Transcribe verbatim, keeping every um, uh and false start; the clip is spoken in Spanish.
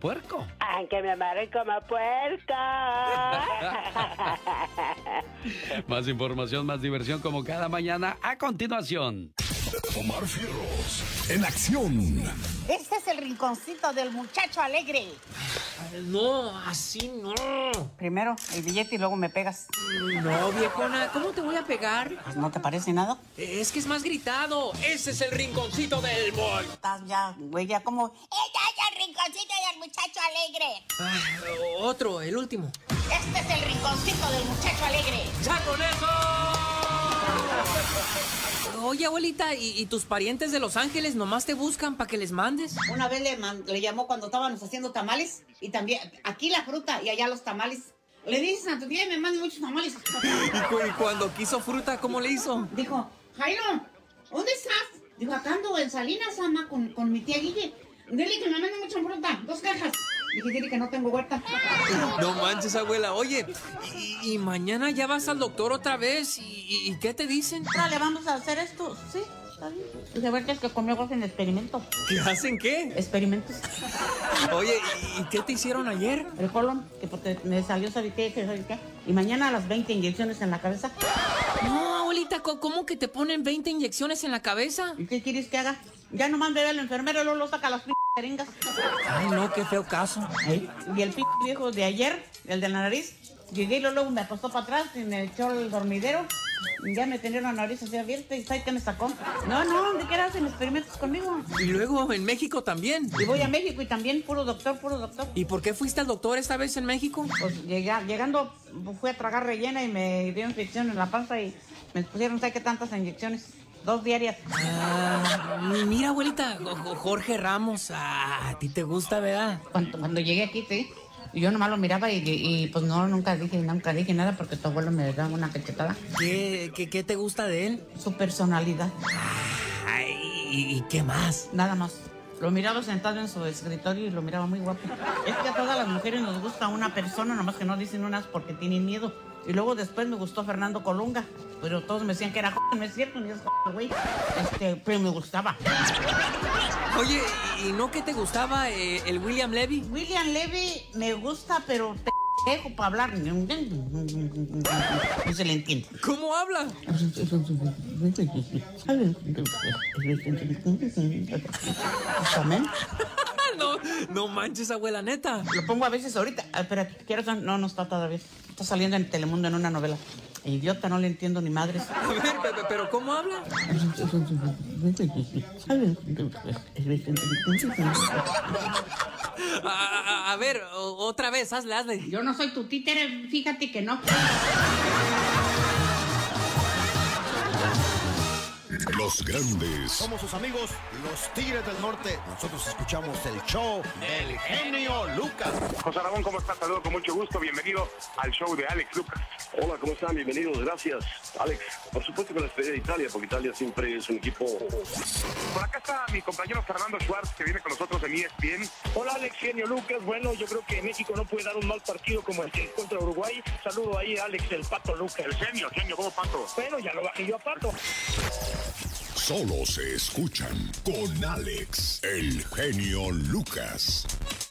puerco. Aunque me amarren como puerco. Más información, más diversión como cada mañana a continuación. Omar Fierros en acción. Este es el rinconcito del muchacho alegre. No, así no. Primero el billete y luego me pegas. No, viejona, ¿cómo te voy a pegar? Pues, ¿no te parece nada? Es que es más gritado. Ese es el rinconcito del mall. Estás ya, güey, ya como... ¡Ella es el rinconcito del muchacho alegre! Ah, otro, el último. Este es el rinconcito del muchacho alegre. ¡Ya con eso! Oye, abuelita, ¿y, y tus parientes de Los Ángeles nomás te buscan para que les mandes? Una vez le, man- le llamó cuando estábamos haciendo tamales y también aquí la fruta y allá los tamales. Le dices a tu tía y me manda muchos tamales. ¿Y, cu- y cuando quiso fruta, cómo le hizo? Dijo, Jairo, ¿dónde estás? Dijo, acá ando en Salinas, ama, con, con mi tía Guille. Dile que me mande mucha fruta, dos cajas. Dije, dile que no tengo huerta. No manches, abuela. Oye, y, y mañana ya vas al doctor otra vez. ¿Y, y qué te dicen? Ahora le vamos a hacer esto, ¿sí? Está bien. De verdad es que conmigo hacen experimento. ¿Qué hacen qué? Experimentos. Oye, ¿y qué te hicieron ayer? El colon, que porque me salió, ¿sabe qué? ¿Qué sabe qué? Y mañana a las veinte inyecciones en la cabeza. No, abuelita, ¿co- ¿cómo que te ponen veinte inyecciones en la cabeza? ¿Y qué quieres que haga? Ya nomás ve al enfermero, luego lo saca las p*** jeringas. Ay, no, qué feo caso. ¿Eh? Y el p*** viejo de ayer, el de la nariz, llegué y luego me acostó para atrás y me echó el dormidero. Y ya me tenía la nariz así abierta y ¿sabes qué me sacó? No, no, ¿de qué hacen experimentos conmigo? Y luego en México también. Y voy a México y también puro doctor, puro doctor. ¿Y por qué fuiste al doctor esta vez en México? Pues llega- llegando fui a tragar rellena y me dio infección en la panza y me pusieron, ¿sabes qué tantas inyecciones? Dos diarias. Ah, mira, abuelita, Jo- Jorge Ramos, ah, a ti te gusta, ¿verdad? Cuando, cuando llegué aquí, sí. Y yo nomás lo miraba y, y, pues no, nunca dije, nunca dije nada porque tu abuelo me daba una cachetada. ¿Qué, qué, qué te gusta de él? Su personalidad, Ay, ¿y, y qué más? nada más. Lo miraba sentado en su escritorio y lo miraba muy guapo. Es que a todas las mujeres nos gusta una persona, nomás que no dicen unas porque tienen miedo. Y luego después me gustó Fernando Colunga, pero todos me decían que era joven, no es cierto, ni es joven, güey. Este, pero me gustaba. Oye, ¿y no que te gustaba eh, el William Levy? William Levy me gusta, pero pendejo para hablar. No se le entiende. ¿Cómo habla? ¿Amén? No, no manches, abuela, neta. Lo pongo a veces ahorita. Ah, espérate, ¿quieres? No, no está todavía. Está saliendo en Telemundo en una novela. Idiota, no le entiendo ni madres. A ver, pe- pe- pero ¿cómo habla? A, a- a ver, o- otra vez, hazle, hazle. Yo no soy tu títere, fíjate que no. Los grandes Somos sus amigos, los Tigres del Norte. Nosotros escuchamos el show del genio Lucas. José Ramón, ¿cómo estás? Saludos con mucho gusto. Bienvenido al show de Alex Lucas. Hola, ¿cómo están? Bienvenidos, gracias, Alex. Por supuesto que la despedida de Italia, porque Italia siempre es un equipo... Por acá está mi compañero Fernando Schwartz, que viene con nosotros en E S P N. Hola, Alex, genio Lucas. Bueno, yo creo que México no puede dar un mal partido como el que contra Uruguay. Saludo ahí a Alex, el Pato Lucas. El genio, genio, ¿cómo pato? Bueno, ya lo bajé yo a Pato. solo se escuchan con Alex, el genio Lucas.